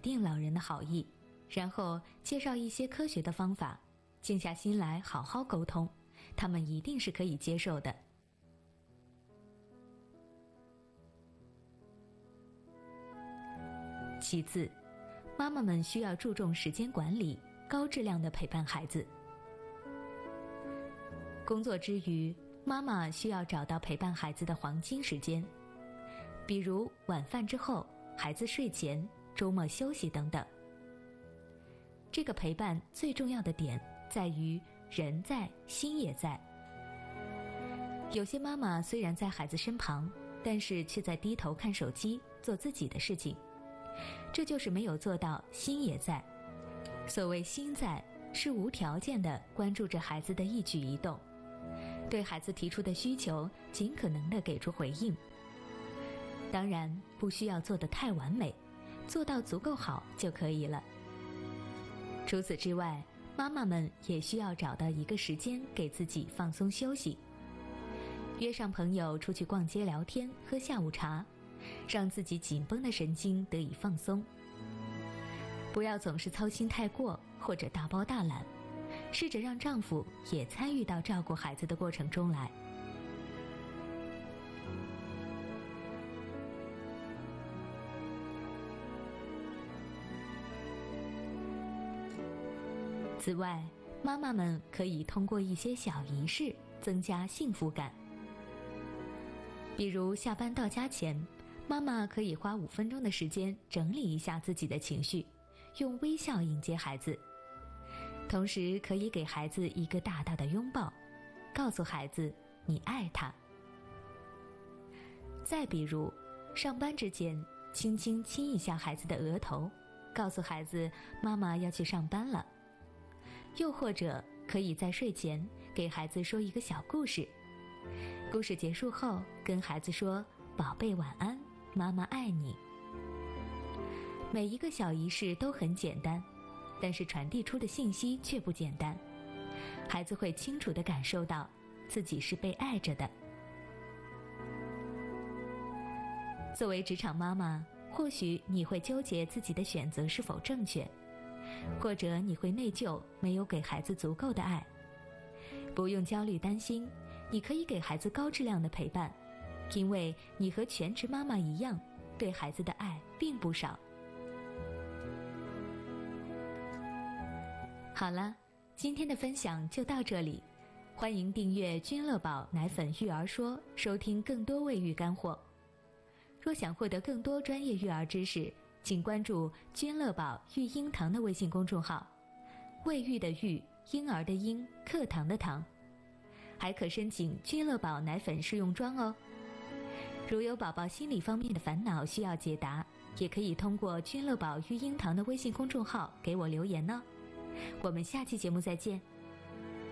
定老人的好意，然后介绍一些科学的方法，静下心来好好沟通，他们一定是可以接受的。其次，妈妈们需要注重时间管理，高质量地陪伴孩子。工作之余，妈妈需要找到陪伴孩子的黄金时间，比如晚饭之后、孩子睡前、周末休息等等。这个陪伴最重要的点在于人在，心也在。有些妈妈虽然在孩子身旁，但是却在低头看手机，做自己的事情，这就是没有做到心也在。所谓心在，是无条件地关注着孩子的一举一动，对孩子提出的需求尽可能地给出回应。当然不需要做得太完美，做到足够好就可以了。除此之外，妈妈们也需要找到一个时间给自己放松休息，约上朋友出去逛街聊天，喝下午茶，让自己紧绷的神经得以放松。不要总是操心太过或者大包大揽，试着让丈夫也参与到照顾孩子的过程中来。此外，妈妈们可以通过一些小仪式增加幸福感。比如下班到家前，妈妈可以花5分钟的时间整理一下自己的情绪，用微笑迎接孩子，同时可以给孩子一个大大的拥抱，告诉孩子你爱他。再比如，上班之前轻轻亲一下孩子的额头，告诉孩子妈妈要去上班了。又或者可以在睡前给孩子说一个小故事，故事结束后跟孩子说宝贝晚安，妈妈爱你。每一个小仪式都很简单，但是传递出的信息却不简单，孩子会清楚地感受到自己是被爱着的。作为职场妈妈，或许你会纠结自己的选择是否正确，或者你会内疚没有给孩子足够的爱。不用焦虑担心，你可以给孩子高质量的陪伴，因为你和全职妈妈一样，对孩子的爱并不少。好了，今天的分享就到这里，欢迎订阅君乐宝奶粉育儿说，收听更多卫育干货。若想获得更多专业育儿知识，请关注君乐宝育婴堂的微信公众号，卫育的育，婴儿的婴，课堂的堂，还可申请君乐宝奶粉试用装哦。如有宝宝心理方面的烦恼需要解答，也可以通过君乐宝育婴堂的微信公众号给我留言哦。我们下期节目再见。